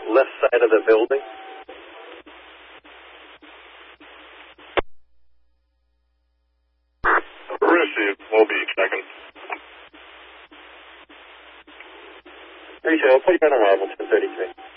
left side of the building. Received. We'll be checking. Appreciate it. I'll put you on arrival, 1033.